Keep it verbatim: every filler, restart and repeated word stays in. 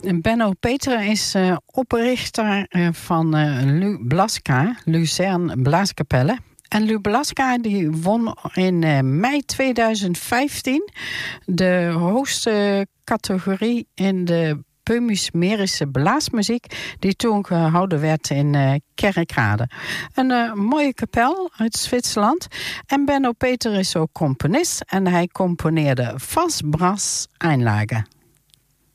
Benno Peter is uh, oprichter uh, van uh, Lu Blaska, Luzern Blaaskapelle. En Lu Blaska die won in uh, mei tweeduizend vijftien de hoogste categorie in de Böhmische blaasmuziek die toen gehouden werd in uh, Kerkrade. Een uh, mooie kapel uit Zwitserland. En Benno Peter is ook componist en hij componeerde vast bras einlagen.